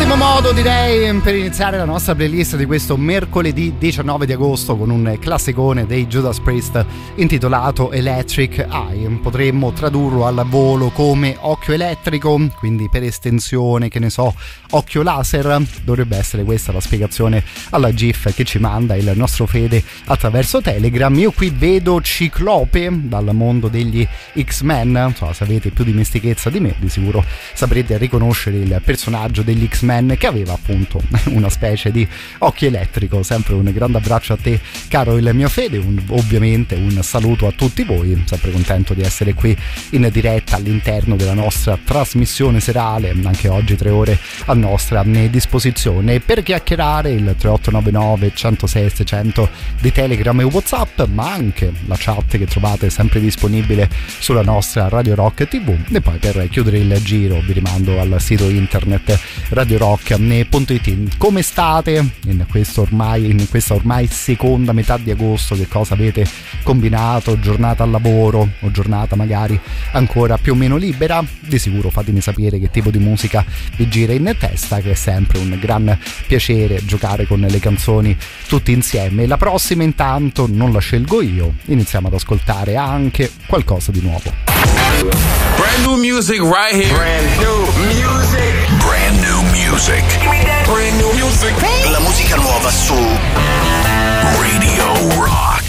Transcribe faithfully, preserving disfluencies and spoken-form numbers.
Ottimo modo, direi, per iniziare la nostra playlist di questo mercoledì diciannove di agosto con un classicone dei Judas Priest intitolato Electric Eye. Potremmo tradurlo al volo come occhio elettrico, quindi per estensione, che ne so, occhio laser. Dovrebbe essere questa la spiegazione alla GIF che ci manda il nostro Fede attraverso Telegram. Io qui vedo Ciclope dal mondo degli X-Men. Insomma, se avete più dimestichezza di me, di sicuro saprete riconoscere il personaggio degli X-Men che aveva appunto una specie di occhio elettrico. Sempre un grande abbraccio a te, caro il mio Fede, un, ovviamente un saluto a tutti voi, sempre contento di essere qui in diretta all'interno della nostra trasmissione serale, anche oggi tre ore a nostra disposizione per chiacchierare. Il tre otto nove nove uno zero sei seicento di Telegram e WhatsApp, ma anche la chat che trovate sempre disponibile sulla nostra Radio Rock tivù. E poi per chiudere il giro vi rimando al sito internet radio rock punto it. Come state in questo ormai in questa ormai seconda metà di agosto? Che cosa avete combinato? Giornata al lavoro o giornata magari ancora più o meno libera? Di sicuro fatemi sapere che tipo di musica vi gira in testa, che è sempre un gran piacere giocare con le canzoni tutti insieme. La prossima intanto non la scelgo io, iniziamo ad ascoltare anche qualcosa di nuovo. Brand new music right here. Brand new music. Brand new music. Brand new music. La musica nuova su Radio Rock.